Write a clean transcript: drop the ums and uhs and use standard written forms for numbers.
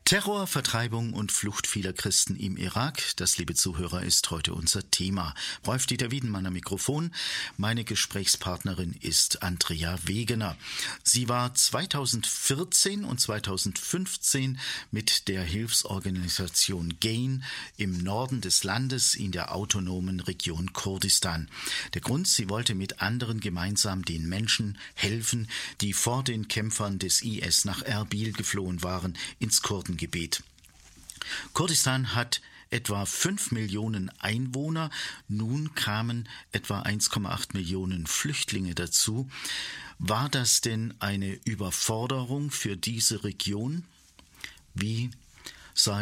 Terror, Vertreibung und Flucht vieler Christen im Irak, das, liebe Zuhörer, ist heute unser Thema. Rolf-Dieter Wiedenmann am Mikrofon. Meine Gesprächspartnerin ist Andrea Wegener. Sie war 2014 und 2015 mit der Hilfsorganisation GAIN im Norden des Landes in der autonomen Region Kurdistan. Der Grund: sie wollte mit anderen gemeinsam den Menschen helfen, die vor den Kämpfern des IS nach Erbil geflohen waren, ins Kurdengebiet. Kurdistan hat etwa 5 Millionen Einwohner. Nun kamen etwa 1,8 Millionen Flüchtlinge dazu. War das denn eine Überforderung für diese Region? Wie sah